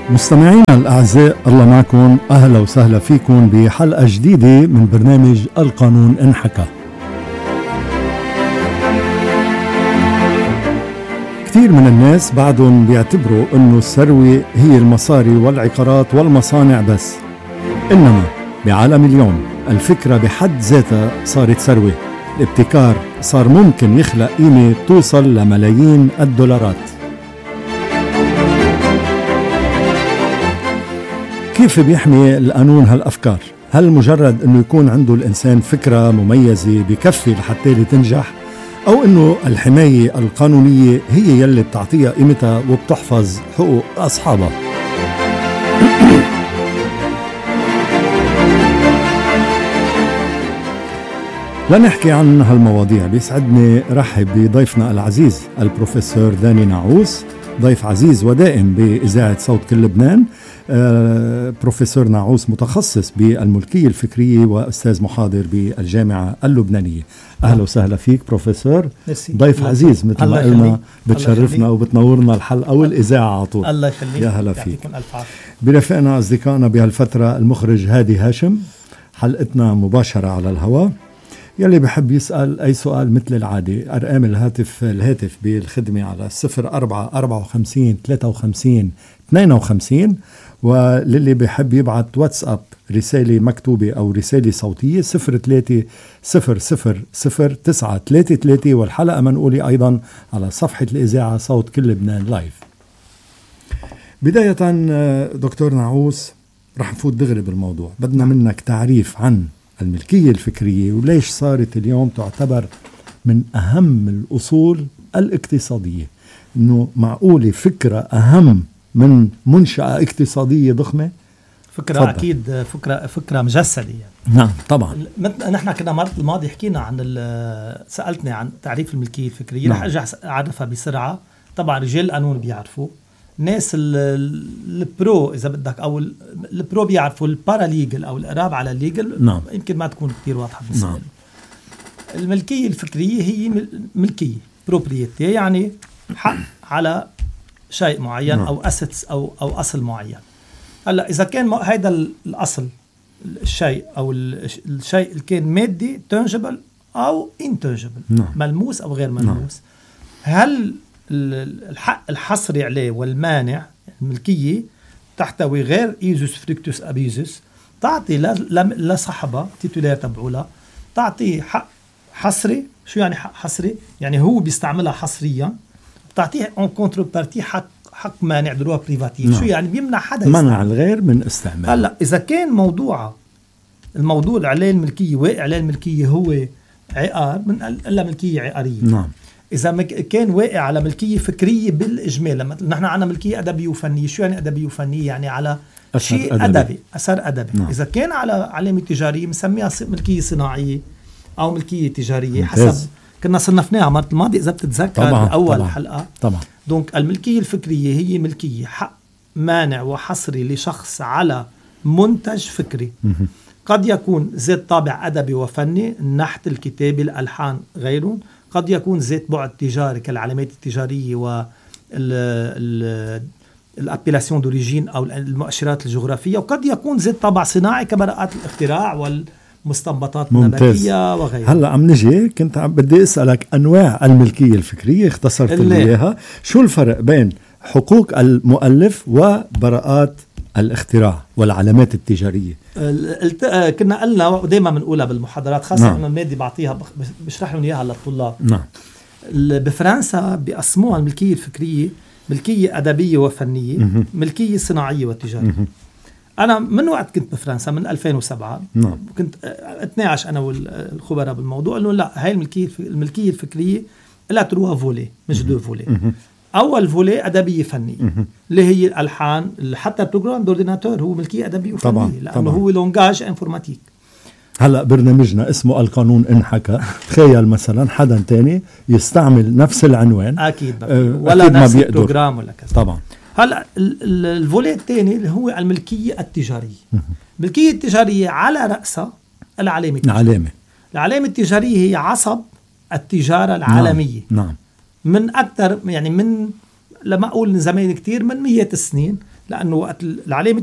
مستمعينا الأعزاء، الله معكم، أهلا وسهلا فيكم بحلقة جديدة من برنامج القانون انحكى. كثير من الناس بعدهم بيعتبروا أنه الثروة هي المصاري والعقارات والمصانع بس، إنما بعالم اليوم الفكرة بحد ذاتها صارت ثروة. الابتكار صار ممكن يخلق قيمة توصل لملايين الدولارات. كيف بيحمي القانون هالأفكار؟ هل مجرد أنه يكون عنده الإنسان فكرة مميزة بكفي لحتى تنجح؟ أو أنه الحماية القانونية هي يلي بتعطيها قيمتها وبتحفظ حقوق أصحابها؟ لنحكي عن هالمواضيع بيسعدني رحب بضيفنا العزيز البروفيسور داني نعوس، ضيف عزيز ودائم بإذاعة صوت كل لبنان. بروفيسور نعوس متخصص بالملكية الفكرية وأستاذ محاضر بالجامعة اللبنانية. أهلا وسهلا فيك بروفيسور. ضيف عزيز مثل ما قلنا، بتشرفنا وبتنورنا الحلقة والإذاعة على طول. الله يخليك، يا هلا فيك. برفقنا أصدقائنا بهالفترة المخرج هادي هاشم. حلقتنا مباشرة على الهواء. يلي بحب يسأل أي سؤال مثل العادة، أرقام الهاتف بالخدمة على 0454535252، وللي بحب يبعت واتساب رسالة مكتوبة أو رسالة صوتية 03000933، والحلقة منقولة أيضا على صفحة الإذاعة صوت كل لبنان لايف. بداية دكتور نعوس، رح نفوت دغري بالموضوع. بدنا منك تعريف عن الملكية الفكرية، وليش صارت اليوم تعتبر من أهم الأصول الاقتصادية. إنه معقولة فكرة أهم من منشأة اقتصادية ضخمة؟ فكرة فضل. أكيد فكرة مجسدة يعني. نعم طبعا. نحن كنا مرة الماضي حكينا عن سألتني عن تعريف الملكية الفكرية. نعم. رح أرجع أعرفها بسرعة. طبعا رجال القانون بيعرفوا، الناس البرو إذا بدك أو البرو بيعرفوا، الباراليجل أو القراب على الليجل. نعم. يمكن ما تكون كتير واضحة بالنسبة لي. نعم. الملكية الفكرية هي ملكية بروبريتي، يعني حق على شيء معين. نعم. أو assets أو أصل معين. هلا إذا كان هيدا الأصل الشيء أو الشيء اللي كان مادي tangible أو intangible. نعم. ملموس أو غير ملموس. نعم. هل الحق الحصري عليه والمانع الملكية تحتوي غير إيزوس فريكتوس أبيزوس، تعطي لصاحبها تيتولير تبعولها، تعطي حق حصري. شو يعني حق حصري؟ يعني هو بيستعملها حصريا، بتعطيه اون كونتربارتي حق مانع دروا بريفاتيف. نعم. شو يعني؟ بيمنع حدا منع الغير من استعمال. هلا إذا كان الموضوع عليه الملكية، واقع عليه الملكية هو عقار، من إلا ملكية عقارية. نعم. إذا كان واقع على ملكية فكرية بالإجمال، لما نحن عنا ملكية أدبية وفنية. شو يعني أدبية وفنية؟ يعني على شيء أدبي، أثر أدبي. نعم. إذا كان على علامة تجارية بنسميها ملكية صناعية أو ملكية تجارية. ممتاز. حسب كنا صنفناها مرة الماضي إذا بتتذكر بأول حلقة. طبعا. دونك الملكية الفكرية هي ملكية حق مانع وحصري لشخص على منتج فكري. قد يكون ذات طابع أدبي وفني، النحت، الكتابة، الألحان، غيرهم. قد يكون ذات بعد تجاري كالعلامات التجارية والابيلاسيون دوريجين أو المؤشرات الجغرافية. وقد يكون ذات طابع صناعي كبراءات الاختراع والمستنبطات النباتية وغيرها. هلأ عم نجي، كنت بدي أسألك أنواع الملكية الفكرية، اختصرت لي إياها. شو الفرق بين حقوق المؤلف وبراءات الاختراع والعلامات التجارية؟ كنا قلنا ودايما بنقولها بالمحاضرات، خاصة نعم. أنه المادة بعطيها بشرح لهم إياها للطلاب. نعم. بفرنسا بيقسموها الملكية الفكرية ملكية أدبية وفنية، ملكية صناعية وتجارية. أنا من وقت كنت بفرنسا من 2007. نعم. كنت أتناقش أنا والخبراء بالموضوع، قالوا لا، هاي الملكية الفكرية لها 3 فولي مش 2 فولي. أول فولي أدبية فنية اللي هي الألحان، حتى البروغرام دورديناتور هو ملكية أدبية وفنية. طبعا. لأنه طبعا. هو لونجاج انفورماتيك. هلأ برنامجنا اسمه القانون انحكى. تخيل مثلا حدا تاني يستعمل نفس العنوان، أكيد ولا أكيد نفس البروغرام ولا كذا. طبعا. هلأ الفولي الثاني اللي هو الملكية التجارية. الملكية التجارية على رأسها العلامة التجارية. العلامة التجارية هي عصب التجارة العالمية. نعم. من أكثر يعني من لما أقول من زمان كتير، من 100 سنين لأنه وقت العلامة